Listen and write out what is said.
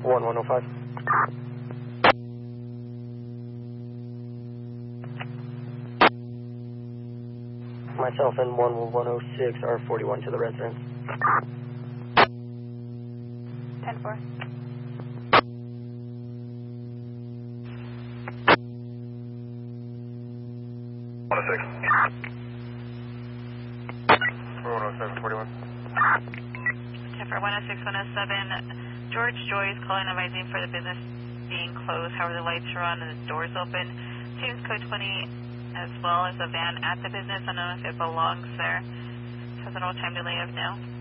1105. Myself and 1106 are 41 to the residence. 10-4. For 107, 41. 10-4, 106, 107. George Joy is calling advising for the business being closed. However, the lights are on and the doors open. Seems code 20 as well as a van at the business. I don't know if it belongs there. Has an old time delay of now.